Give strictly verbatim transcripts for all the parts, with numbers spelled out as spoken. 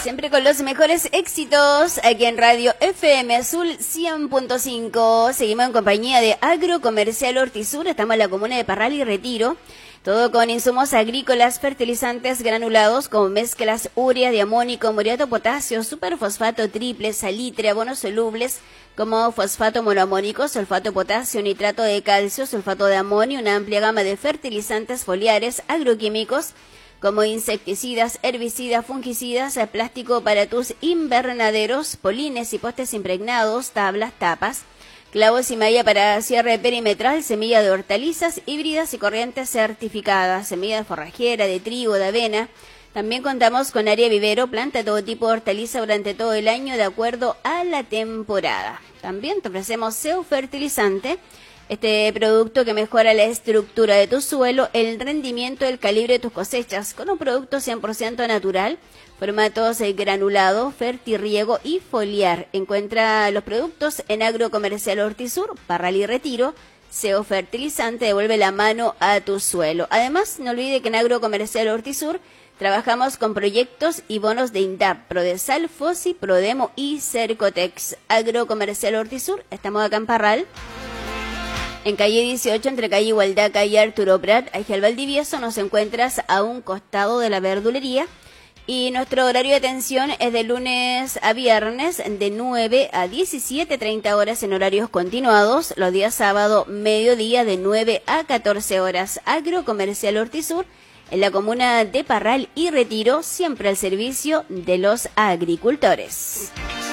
Siempre con los mejores éxitos aquí en Radio F M Azul cien punto cinco. Seguimos en compañía de Agrocomercial Hortisur. Estamos en la comuna de Parral y Retiro. Todo con insumos agrícolas, fertilizantes granulados como mezclas urea, diamónico, muriato, potasio, superfosfato triple, salitre, abonos solubles como fosfato monoamónico, sulfato de potasio, nitrato de calcio, sulfato de amonio, una amplia gama de fertilizantes foliares, agroquímicos como insecticidas, herbicidas, fungicidas, plástico para tus invernaderos, polines y postes impregnados, tablas, tapas, clavos y malla para cierre perimetral, semilla de hortalizas híbridas y corrientes certificadas, semilla de forrajera, de trigo, de avena. También contamos con área vivero, planta de todo tipo de hortaliza durante todo el año de acuerdo a la temporada. También te ofrecemos S E O fertilizante, este producto que mejora la estructura de tu suelo, el rendimiento, el calibre de tus cosechas, con un producto cien por ciento natural, formatos granulado, fertirriego y foliar. Encuentra los productos en Agrocomercial Hortisur, Parral y Retiro. S E O fertilizante devuelve la mano a tu suelo. Además, no olvide que en Agrocomercial Hortisur trabajamos con proyectos y bonos de INDAP, Prodesal, Fosi, Prodemo y Cercotex. Agrocomercial Hortisur, estamos acá en Parral, en calle dieciocho, entre calle Igualdaca y Arturo Prat, Ángel Valdivieso. Nos encuentras a un costado de la verdulería. Y nuestro horario de atención es de lunes a viernes, de nueve a diecisiete treinta horas en horarios continuados. Los días sábado, mediodía, de nueve a catorce horas. Agrocomercial Hortisur, en la comuna de Parral y Retiro, siempre al servicio de los agricultores.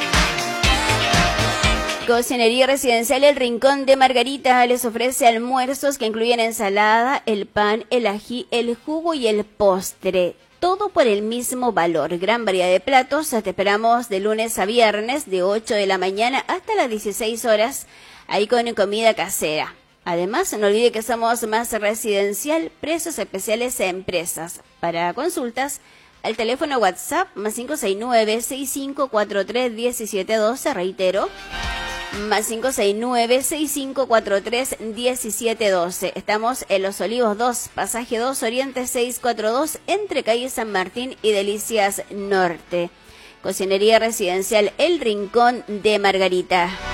Cocinería Residencial El Rincón de Margarita les ofrece almuerzos que incluyen ensalada, el pan, el ají, el jugo y el postre. Todo por el mismo valor. Gran variedad de platos. Te esperamos de lunes a viernes de ocho de la mañana hasta las dieciséis horas, ahí con comida casera. Además, no olvide que somos más residencial, precios especiales a empresas. Para consultas, al teléfono WhatsApp más cinco seis nueve, seis cinco cuatro tres, uno siete uno dos, reitero, más cinco seis nueve, seis cinco cuatro tres, uno siete uno dos. Estamos en Los Olivos dos, pasaje dos, Oriente seiscientos cuarenta y dos, entre calle San Martín y Delicias Norte. Cocinería Residencial El Rincón de Margarita.